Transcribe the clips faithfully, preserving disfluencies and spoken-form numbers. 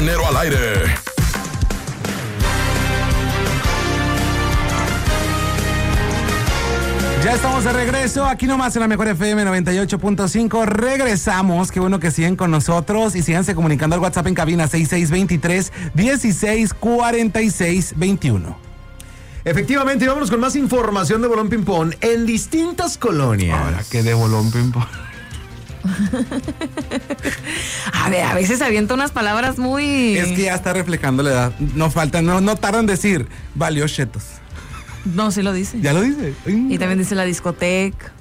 Mañanero al aire. Ya estamos de regreso, aquí nomás en la Mejor F M noventa y ocho punto cinco. Regresamos, qué bueno que siguen con nosotros y síganse comunicando al WhatsApp en cabina seis seis dos tres, dieciséis cuarenta y seis veintiuno. Efectivamente, y vámonos con más información de Bolón Ping Pong en distintas colonias. Ahora que de Bolón Ping Pong. A ver, a veces avienta unas palabras muy... Es que ya está reflejando la edad. No falta, no, no tardan en decir, valió chetos. No, sí lo dice. ¿Ya lo dice? Y también dice la discoteca.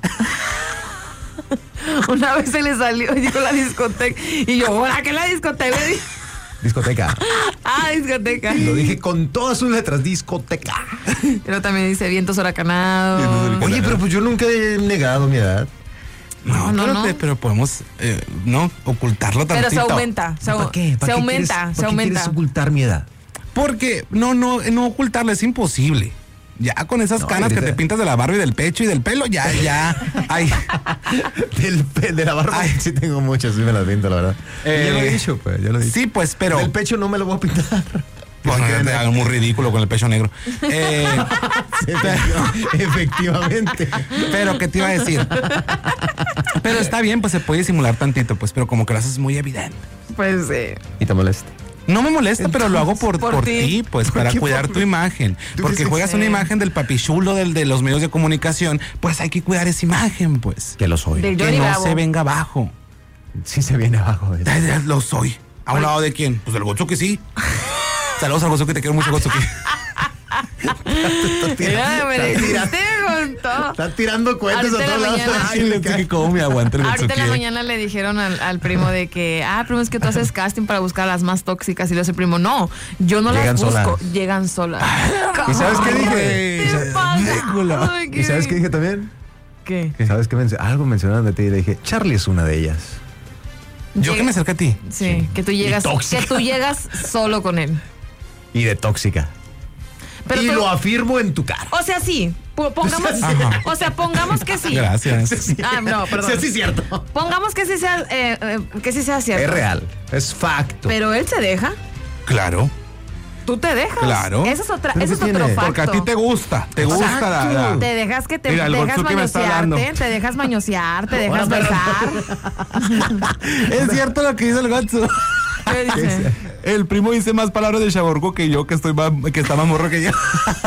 Una vez se le salió y dijo la discoteca. Y yo, ¿ahora qué la discoteca? Discoteca. Ah, discoteca. Lo dije con todas sus letras, discoteca. Pero también dice vientos huracanados. Oye, pero pues yo nunca he negado mi edad. No, no, no, no. no. Pero podemos, eh, no, ocultarlo tantito. Pero se aumenta. Se, ¿Para qué? ¿Para se qué aumenta, quieres, se ¿para qué aumenta. quieres ocultar mi edad? Porque, no, no, no ocultarlo es imposible. Ya con esas No, canas ahorita... que te pintas de la barba y del pecho y del pelo, ya, ya. Ay. Del pe- de la barba Ay. sí tengo muchas, sí me las pinto, la verdad. Eh, Y ya lo he dicho, pues, ya lo he dicho. Sí, pues, pero. Del pecho no me lo voy a pintar. Pues, no, te hagan muy ridículo con el pecho negro. Eh, Sí, efectivamente. pero, ¿qué te iba a decir? Pero está bien, pues se puede disimular tantito, pues, pero como que lo haces muy evidente. Pues sí. Y te molesta. No me molesta, pero lo hago por, por por ti. ti, pues, ¿Por para qué cuidar por tu mí? imagen. ¿Tú Porque crees que juegas sí? una imagen del papichulo del, de los medios de comunicación, pues hay que cuidar esa imagen, pues. Que lo soy. Del Que Johnny no Bravo. se venga abajo. Sí se viene abajo. ¿eh? Ay, ay, lo soy. ¿A un lado de quién? Pues del Gotsuki, sí. Saludos al Gotsuki, te quiero mucho, Gotsuki. Mira, me Está dijiste tirando- con todo. Está tirando cohetes a Ahorita en todos la lados. mañana. Ay, el Gotsuki, cómo me aguanta el Ahorita en la Gotsuki. mañana le dijeron al, al primo de que, ah, primo, es que tú haces casting para buscar a las más tóxicas. Y le dice el primo, no, yo no Llegan las busco, solas. llegan solas. ¿Y sabes qué dije? ¿Qué te pasa? Ay, ¿Y sabes qué dije también? ¿Qué? ¿Sabes qué? menc- Algo mencionaron de ti y le dije, Charlie es una de ellas. Yo que me acerqué a ti. Sí, que tú llegas, tóxica. que tú llegas solo con él. Y de tóxica. Pero y tú- lo afirmo en tu cara. O sea, sí. po- Pongamos, Ajá. o sea, pongamos que sí. Gracias. Ah, no, perdón. Sí, sí, es cierto. Pongamos que sí sea, eh, eh, que sí sea cierto. Es real. Es facto. Pero él se deja. Claro, Tú te dejas. Claro. Eso es otra, ¿Pero eso qué es otro tiene? facto. porque a ti te gusta, te gusta la, la- Exacto. Te dejas que te Mira, el dejas Gotsuki me está hablando. manosearte, te dejas mañosear, te dejas Ahora, besar. Es cierto lo que dice el Gotsu. ¿Qué dice? El primo dice más palabras de chaborco que yo, que estoy más, que está más morro que yo.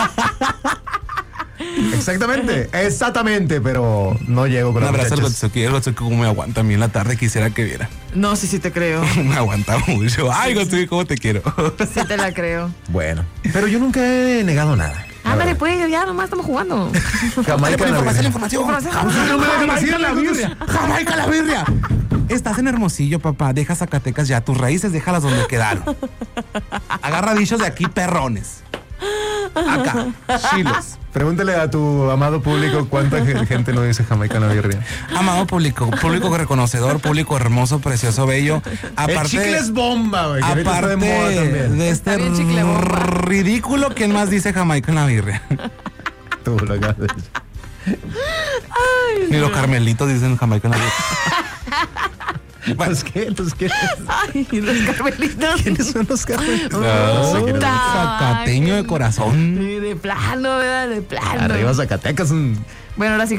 Exactamente, exactamente, pero no llego con Un las abrazo al muchachas. Gotsuki. El Gotsuki como me aguanta a mí en la tarde, quisiera que viera. No, sí, sí te creo. Me aguanta mucho. Ay, Gotsuki, cómo te quiero. Sí te la creo. Bueno, pero yo nunca he negado nada. la Ándale, verdad. pues, ya nomás estamos jugando. Jamaica la Pasa la virgen. información. Información. Jamaica, No me dejan Jamaica decirla, la birria. Jamaica la birria. Estás en Hermosillo, papá. Deja Zacatecas ya. Tus raíces déjalas donde quedaron. Agarra dichos de aquí, perrones. Acá, chilos. Pregúntale a tu amado público cuánta ge- gente no dice Jamaica la birria. Amado público, público reconocedor, público hermoso, precioso, bello. El chicle es bomba, güey. que ahorita está Aparte de moda también. de Está este bien chicle bomba. ridículo, ¿quién más dice Jamaica en la birria? Tú lo acabas de decir. Ni los carmelitos dicen Jamaica en la birria. ¿Los qué? ¿Los qué? Ay, los carmelitos. ¿Quiénes son los carmelitos? No, sé quiénes son. Zacateño de corazón. Sí, de plano, ¿verdad? De plano. Arriba Zacatecas. un- Bueno, ahora sí,